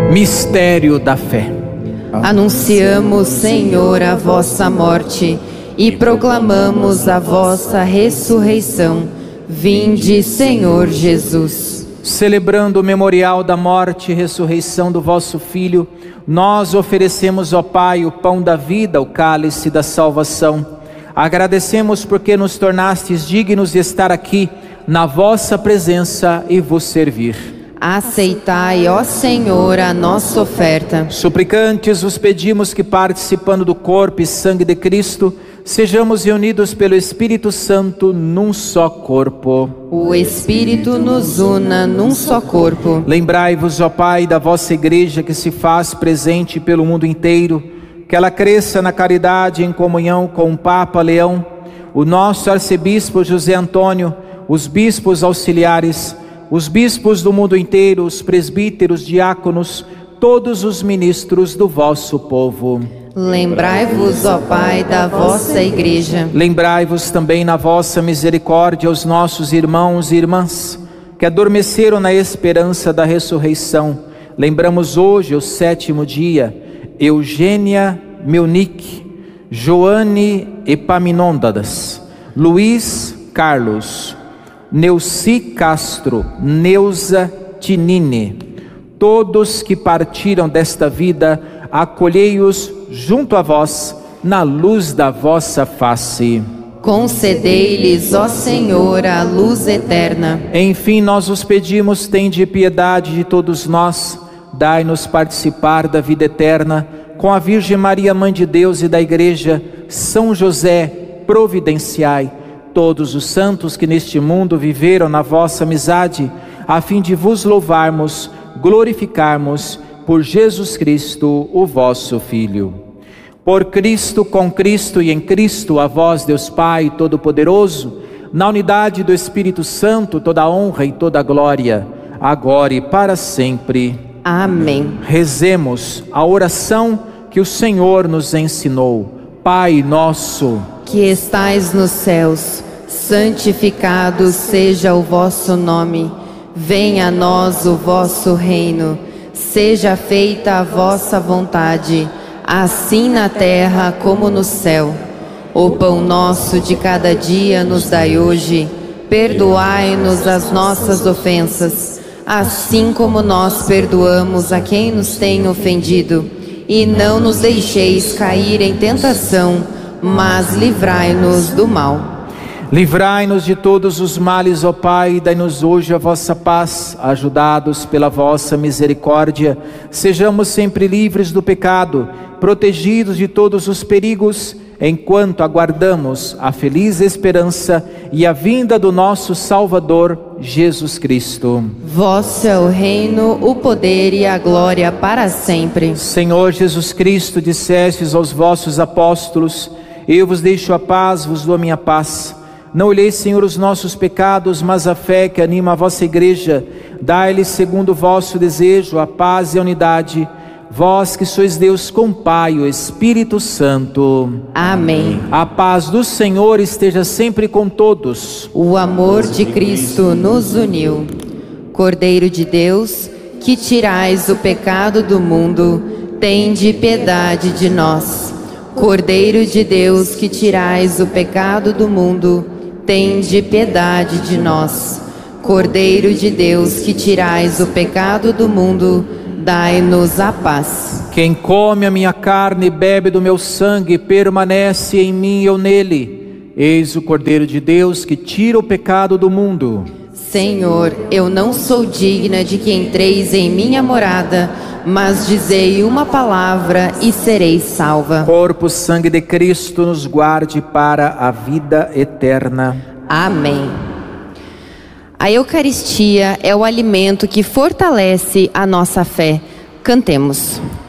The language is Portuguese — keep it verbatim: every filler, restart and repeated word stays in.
Mistério da fé. Anunciamos, Senhor, a vossa morte e proclamamos a vossa ressurreição. Vinde, Senhor Jesus. Celebrando o memorial da morte e ressurreição do vosso Filho, nós oferecemos ao Pai o pão da vida, o cálice da salvação. Agradecemos porque nos tornastes dignos de estar aqui na vossa presença e vos servir. Aceitai, ó Senhor, a nossa oferta. Suplicantes, vos pedimos que, participando do corpo e sangue de Cristo, sejamos reunidos pelo Espírito Santo num só corpo. O Espírito nos una num só corpo. Lembrai-vos, ó Pai, da vossa Igreja que se faz presente pelo mundo inteiro, que ela cresça na caridade em comunhão com o Papa Leão, o nosso arcebispo José Antônio, os bispos auxiliares, os bispos do mundo inteiro, os presbíteros, diáconos, todos os ministros do vosso povo. Lembrai-vos, ó Pai, da vossa Igreja. Lembrai-vos também na vossa misericórdia os nossos irmãos e irmãs que adormeceram na esperança da ressurreição. Lembramos hoje o sétimo dia, Eugênia Melnick, Joane Epaminondas, Luiz Carlos, Neuci Castro, Neuza Tinine, todos que partiram desta vida, acolhei-os junto a vós, na luz da vossa face. Concedei-lhes, ó Senhor, a luz eterna. Enfim, nós os pedimos, tende piedade de todos nós, dai-nos participar da vida eterna, com a Virgem Maria, Mãe de Deus e da Igreja, São José, providenciai todos os santos que neste mundo viveram na vossa amizade, a fim de vos louvarmos, glorificarmos por Jesus Cristo, o vosso Filho. Por Cristo, com Cristo e em Cristo, a vós, Deus Pai Todo-Poderoso, na unidade do Espírito Santo, toda a honra e toda a glória, agora e para sempre. Amém. Rezemos a oração que o Senhor nos ensinou. Pai nosso, que estais nos céus, santificado seja o vosso nome. Venha a nós o vosso reino. Seja feita a vossa vontade, assim na terra como no céu. O pão nosso de cada dia nos dai hoje. Perdoai-nos as nossas ofensas, assim como nós perdoamos a quem nos tem ofendido. E não nos deixeis cair em tentação, mas livrai-nos do mal. Livrai-nos de todos os males, ó Pai, e dai-nos hoje a vossa paz. Ajudados pela vossa misericórdia, sejamos sempre livres do pecado, protegidos de todos os perigos, enquanto aguardamos a feliz esperança e a vinda do nosso Salvador, Jesus Cristo. Vosso é o reino, o poder e a glória para sempre. Senhor Jesus Cristo, dissestes aos vossos apóstolos: eu vos deixo a paz, vos dou a minha paz. Não olheis, Senhor, os nossos pecados, mas a fé que anima a vossa Igreja. Dai-lhes, segundo o vosso desejo, a paz e a unidade. Vós que sois Deus com Pai, o Espírito Santo. Amém. A paz do Senhor esteja sempre com todos. O amor de Cristo nos uniu. Cordeiro de Deus, que tirais o pecado do mundo, tende piedade de nós. Cordeiro de Deus, que tirais o pecado do mundo, tende piedade de nós. Cordeiro de Deus, que tirais o pecado do mundo, dai-nos a paz. Quem come a minha carne e bebe do meu sangue, permanece em mim e eu nele. Eis o Cordeiro de Deus, que tira o pecado do mundo. Senhor, eu não sou digna de que entreis em minha morada, mas dizei uma palavra e serei salva. Corpo, sangue de Cristo nos guarde para a vida eterna. Amém. A Eucaristia é o alimento que fortalece a nossa fé. Cantemos.